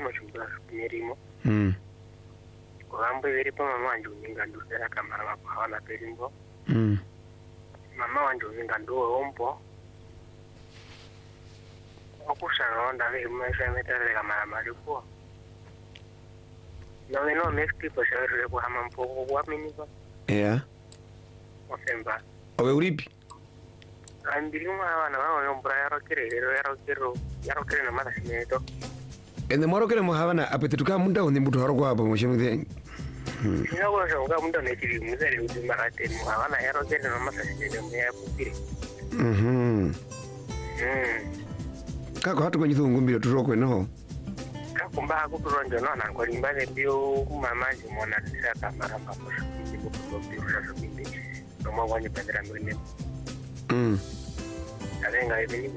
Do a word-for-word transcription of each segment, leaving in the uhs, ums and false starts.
kimo chumba mirimo. Mm. Kurambo veri pa mama wangu ninga ndusera kamara mapana perimbo. Mm. Mama wangu ninga ndo ompo. Okusana onda ve mwesha metere kamara maliko. Na weno next people share kwa hama mpoko kwa miniba. Yeah. Osemba. Owe uripi? Andiluma wana wao yombra yaro kire yaro kiro yaro kire na mara sineto. Ende moro kire muhabana apetetuka munda undi mbuto haro kwa hapo mshemwe. Hmm. Sinago shonga munda netiri muzari udimarate muhabana yaro kire na mara sineto mya kupire. Mhm. Mm. Kako hatu kwenye thungumbiro turoko eno. Kakumba kuturonjo nona kwa limbale bio mamaji mwana saka maramba kwa shukindi kwa biru shukindi. Noma wanye pandera mwene. Mm. Alenga hivi ni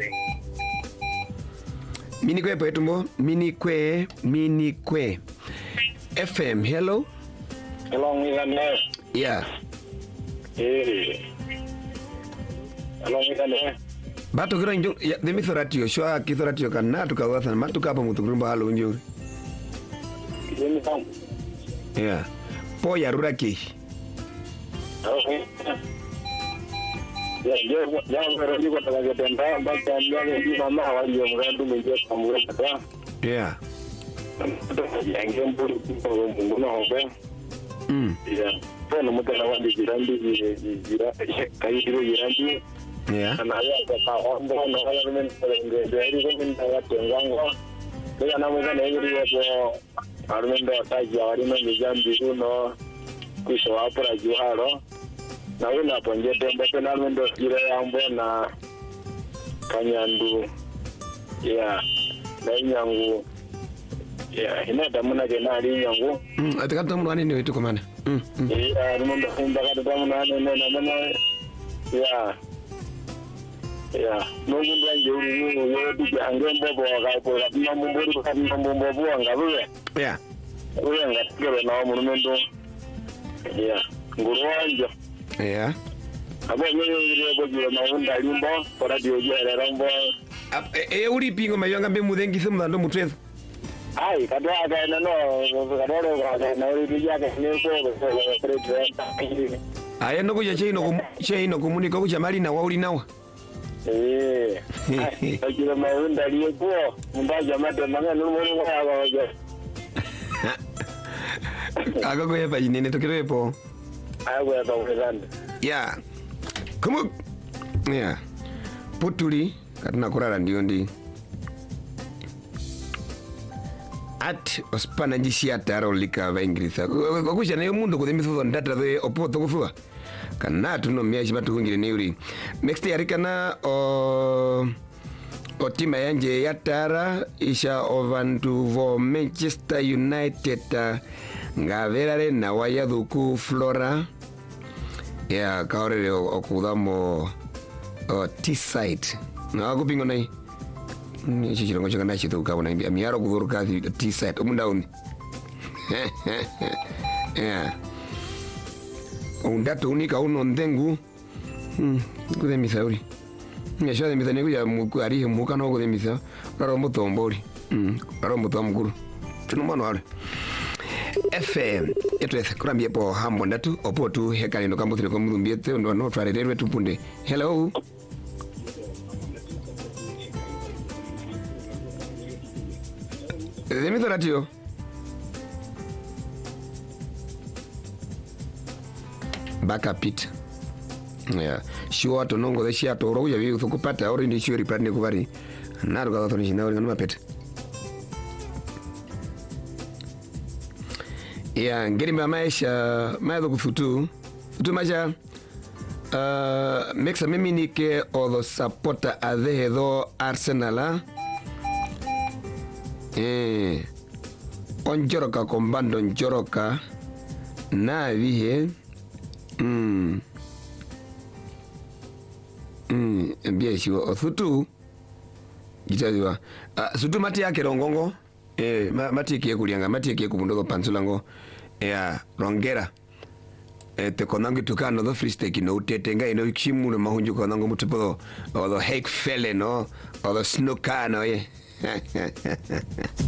Mini kwe po etumbo, mini kwe, mini kwe. F M, hello? Hello, Mizane. Yeah. Eh. Hello, Mizane. Bato kira njo, ya, demi thoratio, shua kithoratio ka na tuka wathan, matuka hapa mutukurumba halo unjo. Demi sam. Yeah. Po ya rura kishi. Okay. Ya, ya, ya, ya, ya, kwa taka tenda, baka ya, ya, mama wali ya mgandu mwenye kamura kata. Yeah. Ya, nge mburi kwa mbunguna hobe. Mm. Ya, kwa namutana wali jirandi, jira, kaidiro jirandi. Yeah. Na ya, kwa hondo, na wala mwen, nge, jari kwa mwen, na watu ngango. Kaya na mweza na hivyo kwa arumendo wataji ya warino nijambiru no kusho wapura juharo. Na wina ponje tembo penalme ndo jira yambo na kanyandu ya na inyangu ya hinata muna kena ali inyangu Mm, atakata mwana nini wetu kumana. Mm. Mm. ya rumondo kumba kata muna nene na muna ya ya nungu ndanje uru yedu jange mbobo wakapo katina mbori katina mbobo wangawe Yeah. uwe ngatikele na wamurumendu ya nguru wanja. Yeah. Abo nyeyo ile bojo na unda limbo para dio jere rambo. E uri pingo mayanga mbe mudengi se mudando mutrezo. Ai kadwa ga na no kadoro ga na uri dia ga ne ko ko president. Aya no kuja cheino kum cheino komunika kuja mali na wauli nawa. Eh. Ajira ma unda liye ko munda jamade manga no mo ko ga ga. Aga ko yepa inene tokirepo. Ago ya ba wezanda. Yeah. Kumu. Yeah. Putuli katina kurara ndio ndi. At ospana jisia taro lika vaingirisa. Kwakusha na yo mundo kuthemithu ndata the opoto kufua. Kana tuno mia shibatu kungire neuri. Next yarika na o o tima yanje ya tara isha ovantu vo Manchester United uh, ngaverare na wayathuku Flora ya kaorere okudamo o T-side na akupingo nai ni chichirongo changa na chithu kabona imbi amiaro kudhuruka T-side omundauni yeah undatu unika uno ndengu mm kuthe mithauri ngesho de mithane kuya mukari muka no kuthe mitha raro mutombori mm raro mutomukuru tuno mano ale F M eto ese kurambie po hambo ndatu opo tu hekali no kambuthire ko mudumbiete ndo no twarererwe tupunde. Hello. Demi thoratio. Baka pit. Yeah. Sure to nongo the share to ro ya bi kupata ori ndi sure platne kuvari. Naru ga thoni shina ori ngama pet. Yeah, ngeri maisha mazo kufutu. Futu maja uh mexa mimi nike o supporter adhe do Arsenal. Eh. Onjoroka kombando njoroka na vihe. Mm. Mm, mbia shiwa ofutu gitaziwa. Uh, sutu mati yake rongongo. Eh, mati yake kulianga, mati yake kubundogo pansulango. Ya, rongera. Eh, te konangi tukano do freestake no utetenga ino chimu no mahunju konango mutupo o do hake fele no o do snooker no ye.